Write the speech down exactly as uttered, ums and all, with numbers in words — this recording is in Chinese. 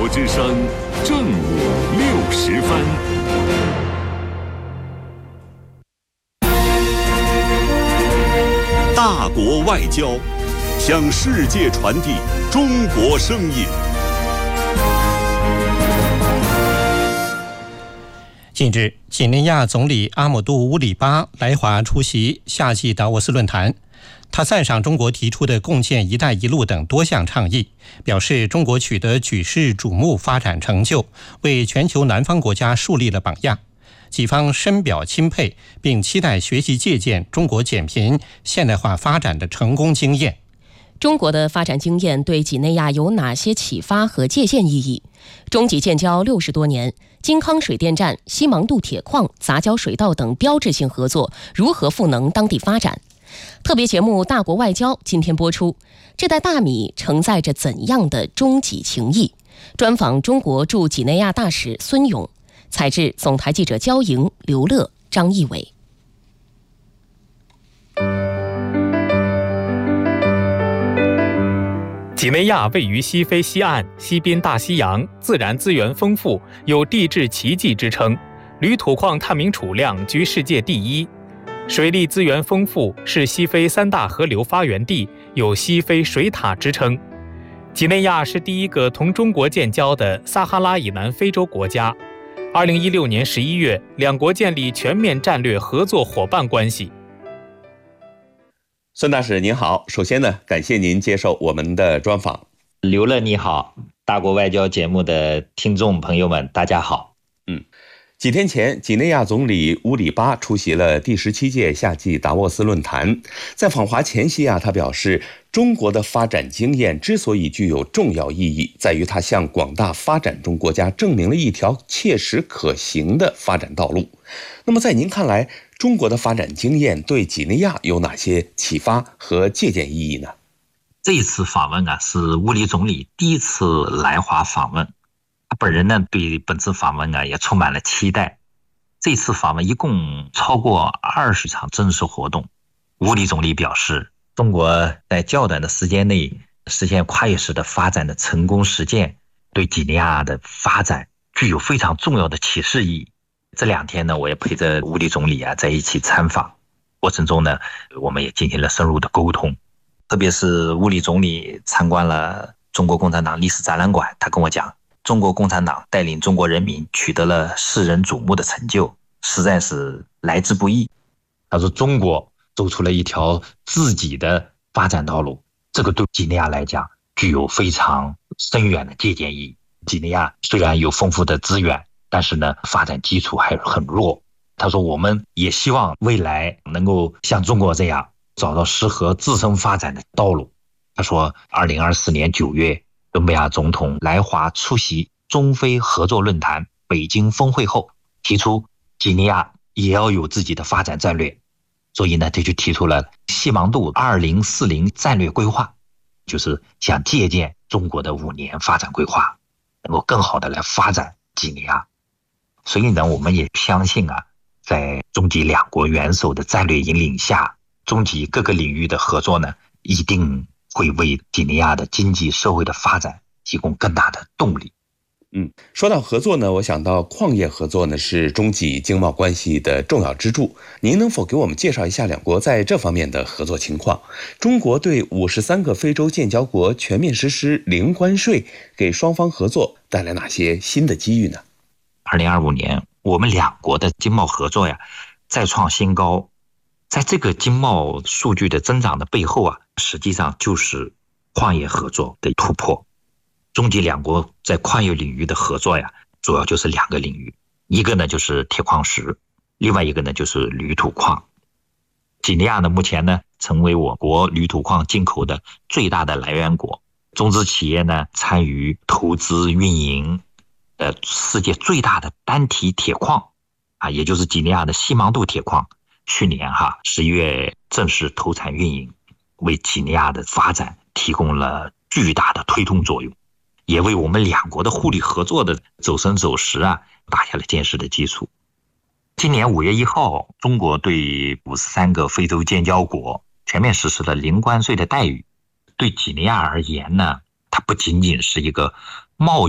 之声正午六时分。大国外交，向世界传递中国声音。 近日，几内亚总理阿姆杜·乌里巴来华出席夏季达沃斯论坛。他赞赏中国提出的共建“一带一路”等多项倡议，表示中国取得举世瞩目发展成就，为全球南方国家树立了榜样。几方深表钦佩，并期待学习借鉴中国减贫现代化发展的成功经验。 中国的发展经验对几内亚有哪些启发和借鉴意义？中几建交六十多年，金康水电站、西芒渡铁矿、杂交水稻等标志性合作如何赋能当地发展？特别节目《大国外交》今天播出，这袋大米承载着怎样的中几情谊？专访中国驻几内亚大使孙勇，采制总台记者焦莹、刘乐、张义伟。 几内亚位于西非西岸，西滨大西洋，自然资源丰富，有地质奇迹之称，铝土矿探明储量居世界第一。水利资源丰富，是西非三大河流发源地，有西非水塔之称。几内亚是第一个同中国建交的撒哈拉以南非洲国家。二零一六年十一月，两国建立全面战略合作伙伴关系。 孙大使您好，首先呢，感谢您接受我们的专访。 刘乐你好，大国外交节目的听众朋友们，大家好。 嗯。几天前，几内亚总理乌里巴出席了第十七届夏季达沃斯论坛。在访华前夕啊，他表示，中国的发展经验之所以具有重要意义，在于它向广大发展中国家证明了一条切实可行的发展道路。那么，在您看来，中国的发展经验对几内亚有哪些启发和借鉴意义呢？ 这一次访问啊，是乌里总理第一次来华访问。他本人呢，对本次访问啊也充满了期待。这次访问一共超过二十场正式活动。乌里总理表示，中国在较短的时间内实现跨越式的发展的成功实践，对几内亚的发展具有非常重要的启示意义。这两天呢，我也陪着乌里总理啊在一起参访，过程中呢，我们也进行了深入的沟通。特别是乌里总理参观了中国共产党历史展览馆，他跟我讲，中国共产党带领中国人民取得了世人瞩目的成就，实在是来之不易。他说，中国走出了一条自己的发展道路，这个对几内亚来讲具有非常深远的借鉴意义。几内亚虽然有丰富的资源，但是呢，发展基础还很弱。他说，我们也希望未来能够像中国这样找到适合自身发展的道路。他说，二零二四年九月，伦比亚总统来华出席中非合作论坛北京峰会后，提出几内亚也要有自己的发展战略，所以呢，他就提出了西芒渡二零四零战略规划，就是想借鉴中国的五年发展规划，能够更好的来发展几内亚。所以呢，我们也相信啊，在中几两国元首的战略引领下，中几各个领域的合作呢，一定会为几内亚的经济社会的发展提供更大的动力。 嗯，说到合作呢，我想到矿业合作呢是中几经贸关系的重要支柱。您能否给我们介绍一下两国在这方面的合作情况？中国对五十三个非洲建交国全面实施零关税，给双方合作带来哪些新的机遇呢？ 二零二五年，我们两国的经贸合作呀再创新高。在这个经贸数据的增长的背后啊，实际上就是矿业合作的突破。中几两国在矿业领域的合作呀，主要就是两个领域，一个呢就是铁矿石，另外一个呢就是铝土矿。几内亚呢目前呢成为我国铝土矿进口的最大的来源国，中资企业呢参与投资运营呃世界最大的单体铁矿啊，也就是几内亚的西芒渡铁矿。去年哈十一月正式投产运营，为几内亚的发展提供了巨大的推动作用，也为我们两国的互利合作的走深走实啊打下了坚实的基础。今年五月一号，中国对五十三个非洲建交国全面实施了零关税的待遇。对几内亚而言呢，它不仅仅是一个贸易